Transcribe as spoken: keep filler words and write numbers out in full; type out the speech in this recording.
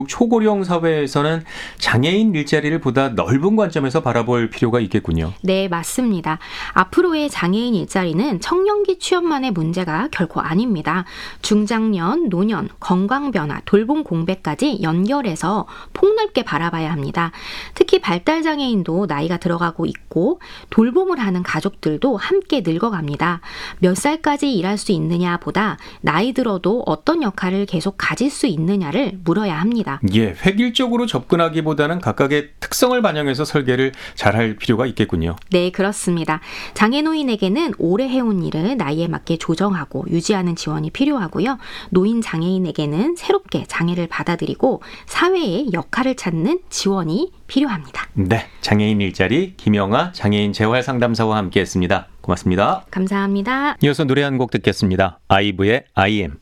초고령 사회에서는 장애인 일자리를 보다 넓은 관점에서 바라볼 필요가 있겠군요. 네, 맞습니다. 앞으로의 장애인 일자리는 청년기 취업만의 문제가 결코 아닙니다. 중장년, 노년, 건강 변화, 돌봄 공백까지 연결해서 폭넓게 바라봐야 합니다. 특히 발달 장애인도 나이가 들어가고 있고 돌봄을 하는 가족들도 함께 늙어갑니다. 몇 살까지 일할 수 있느냐 보다 나이 들어도 어떤 역할을 계속 가질 수 있느냐를 물어야 합니다. 예, 획일적으로 접근하기보다는 각각의 특성을 반영해서 설계를 잘할 필요가 있겠군요. 네, 그렇습니다. 장애노인에게는 오래 해온 일을 나이에 맞게 조정하고 유지하는 지원이 필요하고요. 노인 장애인에게는 새롭게 장애를 받아들이고 사회의 역할을 찾는 지원이 필요합니다. 네, 장애인 일자리 김영아 장애인 재활 상담사와 함께했습니다. 고맙습니다. 감사합니다. 이어서 노래 한 곡 듣겠습니다. 아이브의 아이엠.